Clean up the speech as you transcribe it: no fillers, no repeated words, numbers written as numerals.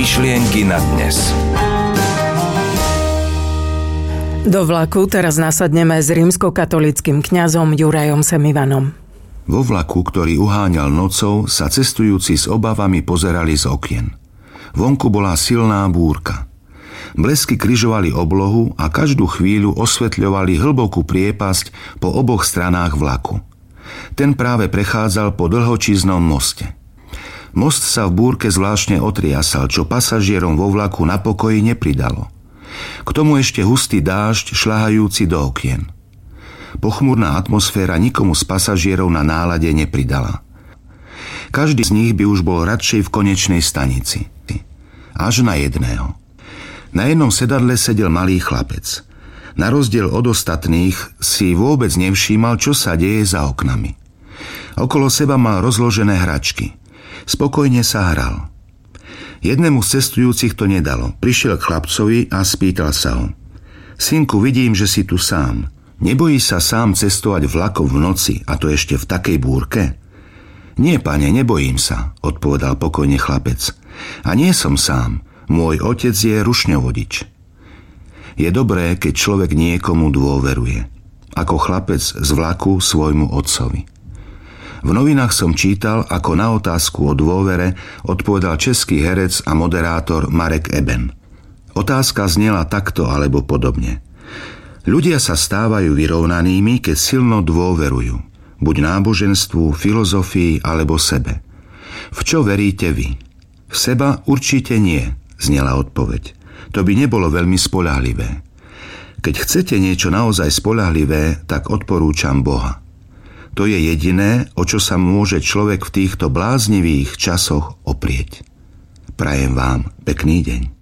Myšlienky na dnes. Do vlaku teraz nasadneme s rímskokatolíckym kňazom Jurajom Semivanom. Vo vlaku, ktorý uháňal nocou, sa cestujúci s obavami pozerali z okien. Vonku bola silná búrka. Blesky križovali oblohu a každú chvíľu osvetľovali hlbokú priepasť po oboch stranách vlaku. Ten práve prechádzal po dlhočíznom moste. Most sa v búrke zvláštne otriasal, čo pasažierom vo vlaku na pokoji nepridalo. K tomu ešte hustý dážď šľahajúci do okien. Pochmurná atmosféra nikomu z pasažierov na nálade nepridala. Každý z nich by už bol radšej v konečnej stanici. Až na jedného. Na jednom sedadle sedel malý chlapec. Na rozdiel od ostatných si vôbec nevšímal, čo sa deje za oknami. Okolo seba mal rozložené hračky. Spokojne sa hral. Jednému z cestujúcich to nedalo. Prišiel k chlapcovi a spýtal sa ho. Synku, vidím, že si tu sám. Nebojí sa sám cestovať vlakom v noci, a to ešte v takej búrke? Nie, pane, nebojím sa, odpovedal pokojne chlapec. A nie som sám. Môj otec je rušňovodič. Je dobré, keď človek niekomu dôveruje. Ako chlapec z vlaku svojmu otcovi. V novinách som čítal, ako na otázku o dôvere odpovedal český herec a moderátor Marek Eben. Otázka znela takto alebo podobne. Ľudia sa stávajú vyrovnanými, keď silno dôverujú. Buď náboženstvu, filozofii alebo sebe. V čo veríte vy? V seba určite nie, znela odpoveď. To by nebolo veľmi spoľahlivé. Keď chcete niečo naozaj spoľahlivé, tak odporúčam Boha. To je jediné, o čo sa môže človek v týchto bláznivých časoch oprieť. Prajem vám pekný deň.